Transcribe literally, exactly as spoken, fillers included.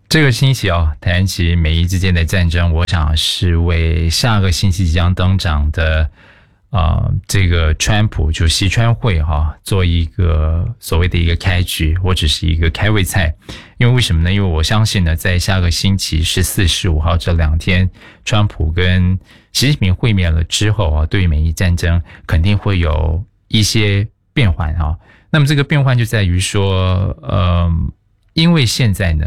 这个星期哦，谈起美伊之间的战争，我想是为下个星期即将登场的呃这个川普就西川会哈、哦、做一个所谓的一个开局，或者是一个开胃菜。因为为什么呢？因为我相信呢，在下个星期十四、十五号这两天，川普跟习近平会面了之后啊，对于美伊战争肯定会有一些变换啊。那么这个变换就在于说，呃，因为现在呢，